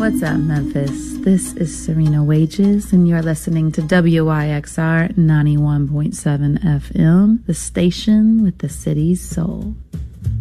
What's up, Memphis? This is Serena Wages, and you're listening to WYXR 91.7 FM, the station with the city's soul.